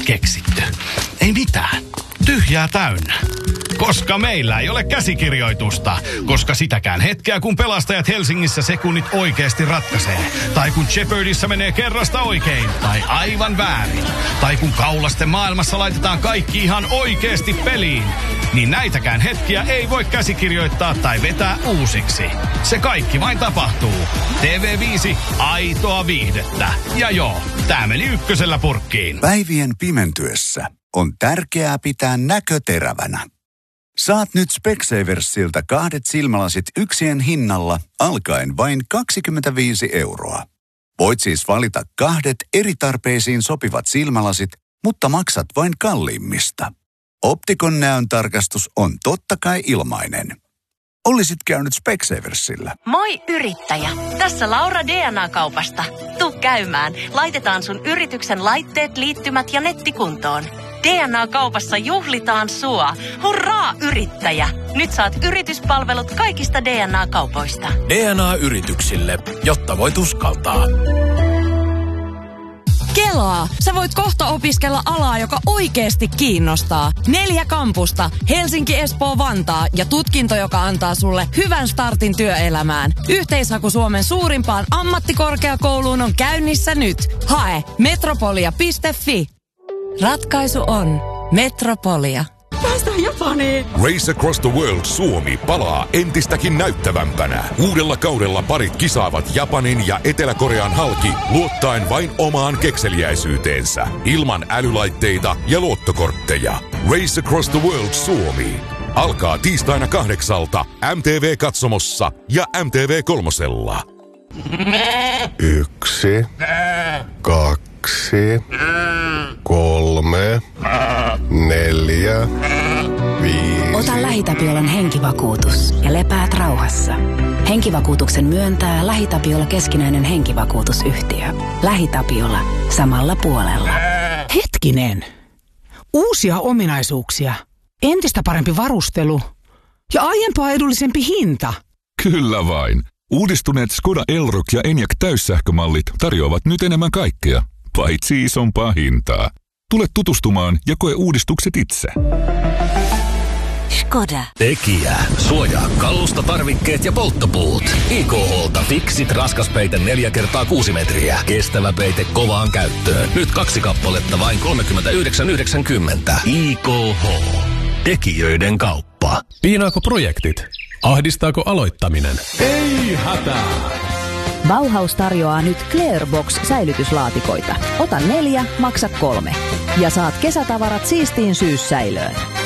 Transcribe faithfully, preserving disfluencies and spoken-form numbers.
keksitty? Ei mitään. Tyhjää täynnä. Koska meillä ei ole käsikirjoitusta. Koska sitäkään hetkeä, kun pelastajat Helsingissä sekunnit oikeasti ratkaisee. Tai kun Jeopardyssä menee kerrasta oikein. Tai aivan väärin. Tai kun kaulasten maailmassa laitetaan kaikki ihan oikeasti peliin. Niin näitäkään hetkiä ei voi käsikirjoittaa tai vetää uusiksi. Se kaikki vain tapahtuu. T V viisi, aitoa viihdettä. Ja joo, tää meni ykkösellä purkkiin. Päivien pimentyessä on tärkeää pitää näkö terävänä. Saat nyt Specsaversilta kahdet silmälasit yksien hinnalla alkaen vain kaksikymmentäviisi euroa. Voit siis valita kahdet eri tarpeisiin sopivat silmälasit, mutta maksat vain kalliimmista. Optikon näön tarkastus on totta kai ilmainen. Olisit käynyt Specsaversilla. Moi yrittäjä! Tässä Laura D N A-kaupasta. Tuu käymään. Laitetaan sun yrityksen laitteet, liittymät ja nettikuntoon. D N A-kaupassa juhlitaan sua. Hurraa yrittäjä! Nyt saat yrityspalvelut kaikista D N A-kaupoista. D N A-yrityksille, jotta voit uskaltaa. Kelaa! Sä voit kohta opiskella alaa, joka oikeasti kiinnostaa. Neljä kampusta, Helsinki, Espoo, Vantaa ja tutkinto, joka antaa sulle hyvän startin työelämään. Yhteishaku Suomen suurimpaan ammattikorkeakouluun on käynnissä nyt. Hae metropolia piste fi. Ratkaisu on Metropolia. Päästään Japaniin! Race Across the World Suomi palaa entistäkin näyttävämpänä. Uudella kaudella parit kisaavat Japanin ja Etelä-Korean halki luottaen vain omaan kekseliäisyyteensä. Ilman älylaitteita ja luottokortteja. Race Across the World Suomi alkaa tiistaina kahdeksalta M T V-katsomossa ja M T V kolmosella. Yksi, kaksi, kolme, neljä, viisi. Ota LähiTapiolan henkivakuutus ja lepäät rauhassa. Henkivakuutuksen myöntää LähiTapiola keskinäinen henkivakuutusyhtiö. LähiTapiola samalla puolella. Hetkinen. Uusia ominaisuuksia. Entistä parempi varustelu. Ja aiempaa edullisempi hinta. Kyllä vain. Uudistuneet Skoda Elroq ja Enyaq täyssähkömallit tarjoavat nyt enemmän kaikkea, paitsi isompaa hintaa. Tule tutustumaan ja koe uudistukset itse. Skoda. Tekijä. Suojaa kalusta, tarvikkeet ja polttopuut. I K H:lta Fixit raskaspeite neljä kertaa kuusi metriä. Kestävä peite kovaan käyttöön. Nyt kaksi kappaletta vain kolmekymmentäyhdeksän yhdeksänkymmentä. I K H. Tekijöiden kauppa. Piinaako projektit? Ahdistaako aloittaminen? Ei hätää! Bauhaus tarjoaa nyt Clearbox-säilytyslaatikoita. Ota neljä, maksa kolme. Ja saat kesätavarat siistiin syyssäilöön.